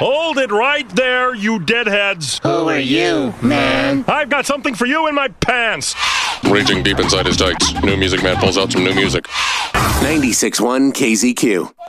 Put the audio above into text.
Hold it right there, you deadheads. Who are you, man? I've got something for you in my pants. Raging deep inside his tights, New Music Man pulls out some new music. 96.1 KZQ.